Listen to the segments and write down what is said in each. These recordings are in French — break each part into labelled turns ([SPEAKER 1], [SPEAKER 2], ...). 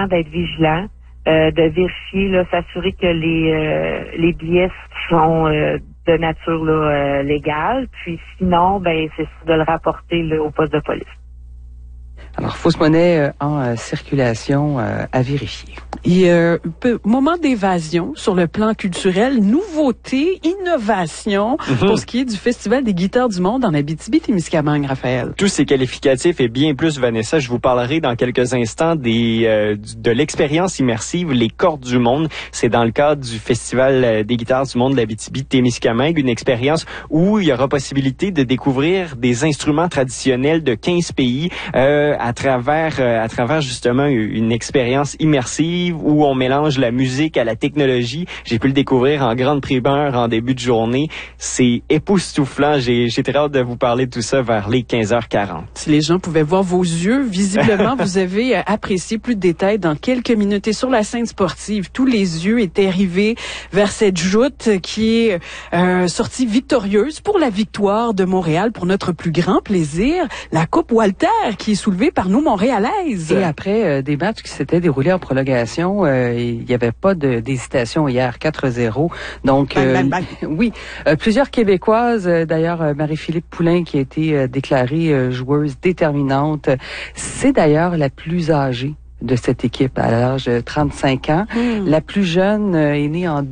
[SPEAKER 1] vraiment d'être vigilant, de vérifier, là, s'assurer que les billets sont de nature là, légale. Puis sinon, ben c'est de le rapporter là, au poste de police.
[SPEAKER 2] Alors, fausse monnaie en circulation à vérifier.
[SPEAKER 3] Et moment d'évasion sur le plan culturel, nouveauté, innovation pour ce qui est du Festival des guitares du monde en Abitibi-Témiscamingue, Raphaël.
[SPEAKER 4] Tous ces qualificatifs et bien plus, Vanessa, je vous parlerai dans quelques instants de l'expérience immersive Les Cordes du monde. C'est dans le cadre du Festival des guitares du monde de l'Abitibi-Témiscamingue, une expérience où il y aura possibilité de découvrir des instruments traditionnels de 15 pays à travers justement une expérience immersive où on mélange la musique à la technologie. J'ai pu le découvrir en grande primeur en début de journée. C'est époustouflant. J'ai très hâte de vous parler de tout ça vers les 15h40.
[SPEAKER 3] Si les gens pouvaient voir vos yeux, visiblement, vous avez apprécié plus de détails dans quelques minutes. Et sur la scène sportive, tous les yeux étaient rivés vers cette joute qui est sortie victorieuse pour la victoire de Montréal, pour notre plus grand plaisir, la Coupe Walter qui est soulevée par nous Montréalaises.
[SPEAKER 2] Et après des matchs qui s'étaient déroulés en prolongation, il n'y avait pas d'hésitation hier, 4-0. Donc,
[SPEAKER 3] bang, bang.
[SPEAKER 2] Oui, plusieurs Québécoises, d'ailleurs Marie-Philippe Poulain qui a été déclarée joueuse déterminante, c'est d'ailleurs la plus âgée de cette équipe à l'âge de 35 ans. La plus jeune est née en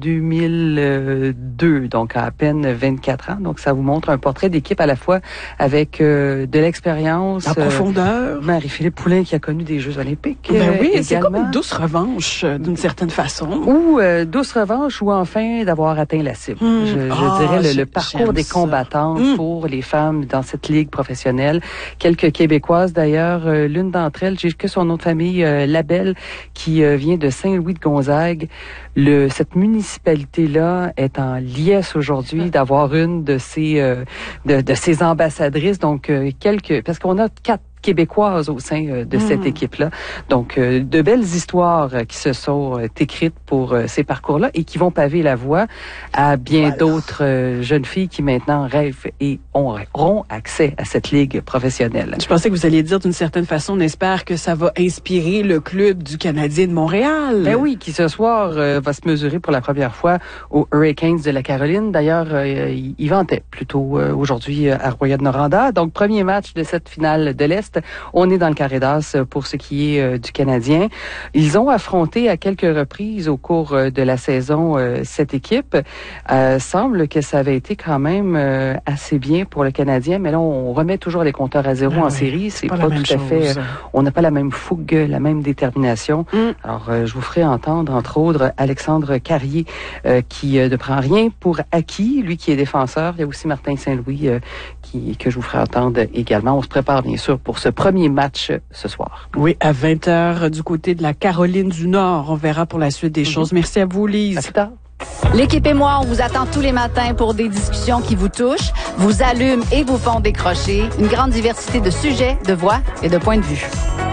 [SPEAKER 2] 2002, donc à peine 24 ans. Donc, ça vous montre un portrait d'équipe à la fois avec de l'expérience.
[SPEAKER 3] La profondeur.
[SPEAKER 2] Marie-Philippe Poulain qui a connu des Jeux olympiques.
[SPEAKER 3] Ben oui,
[SPEAKER 2] également.
[SPEAKER 3] c'est comme une douce revanche, d'une certaine façon.
[SPEAKER 2] Ou douce revanche, ou enfin d'avoir atteint la cible. Je dirais le parcours des combattantes pour les femmes dans cette ligue professionnelle. Quelques Québécoises d'ailleurs, l'une d'entre elles, j'ai que son nom de famille, Labelle, qui vient de Saint-Louis-de-Gonzague. Cette municipalité-là est en liesse aujourd'hui d'avoir une de ses ambassadrices. Donc, parce qu'on a 4 Québécoises au sein de cette équipe-là. Donc, de belles histoires qui se sont écrites pour ces parcours-là et qui vont paver la voie à bien d'autres jeunes filles qui maintenant rêvent et auront accès à cette ligue professionnelle.
[SPEAKER 3] Je pensais que vous alliez dire d'une certaine façon, on espère que ça va inspirer le club du Canadien de Montréal.
[SPEAKER 2] Ben oui, qui ce soir va se mesurer pour la première fois aux Hurricanes de la Caroline. D'ailleurs, il vantait plutôt aujourd'hui à Roya-de-Noranda. Donc, premier match de cette finale de l'Est. On est dans le carré d'as pour ce qui est du Canadien. Ils ont affronté à quelques reprises au cours de la saison cette équipe. Semble que ça avait été quand même assez bien pour le Canadien, mais là, on remet toujours les compteurs à zéro en série. C'est pas tout à fait... On n'a pas la même fougue, la même détermination. Alors, je vous ferai entendre, entre autres, Alexandre Carrier, qui ne prend rien pour acquis, lui qui est défenseur. Il y a aussi Martin Saint-Louis que je vous ferai entendre également. On se prépare, bien sûr, pour ce premier match ce soir.
[SPEAKER 3] Oui, à 20h du côté de la Caroline du Nord. On verra pour la suite des choses. Merci à vous, Lise.
[SPEAKER 2] À plus tard.
[SPEAKER 5] L'équipe et moi, on vous attend tous les matins pour des discussions qui vous touchent, vous allument et vous font décrocher. Une grande diversité de sujets, de voix et de points de vue.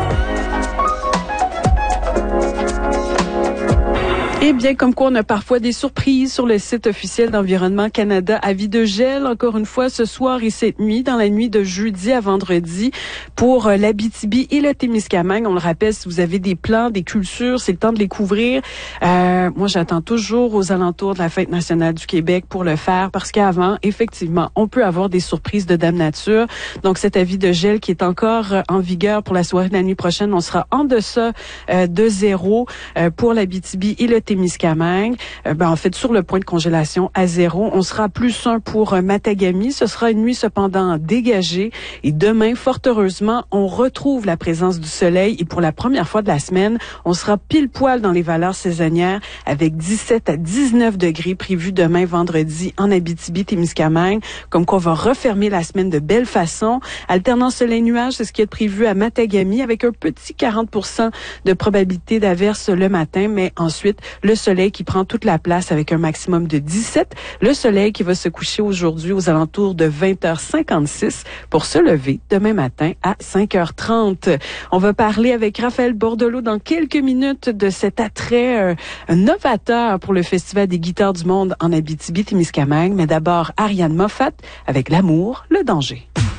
[SPEAKER 3] Eh bien, comme quoi on a parfois des surprises sur le site officiel d'Environnement Canada. Avis de gel, encore une fois, ce soir et cette nuit, dans la nuit de jeudi à vendredi, pour l'Abitibi et le Témiscamingue. On le rappelle, si vous avez des plans, des cultures, c'est le temps de les couvrir. Moi, j'attends toujours aux alentours de la Fête nationale du Québec pour le faire, parce qu'avant, effectivement, on peut avoir des surprises de Dame Nature. Donc, cet avis de gel qui est encore en vigueur pour la soirée de la nuit prochaine, on sera en deçà de 0 pour l'Abitibi et le Témiscamingue. En fait, sur le point de congélation à 0. On sera plus 1 pour Matagami. Ce sera une nuit cependant dégagée. Et demain, fort heureusement, on retrouve la présence du soleil. Et pour la première fois de la semaine, on sera pile poil dans les valeurs saisonnières avec 17 à 19 degrés prévus demain vendredi en Abitibi-Témiscamingue. Comme quoi, on va refermer la semaine de belle façon. Alternant soleil-nuage, c'est ce qui est prévu à Matagami avec un petit 40% de probabilité d'averse le matin. Mais ensuite, le soleil qui prend toute la place avec un maximum de 17. Le soleil qui va se coucher aujourd'hui aux alentours de 20h56 pour se lever demain matin à 5h30. On va parler avec Raphaël Bordelot dans quelques minutes de cet attrait novateur pour le Festival des guitares du monde en Abitibi-Témiscamingue. Mais d'abord, Ariane Moffat avec L'amour, le danger.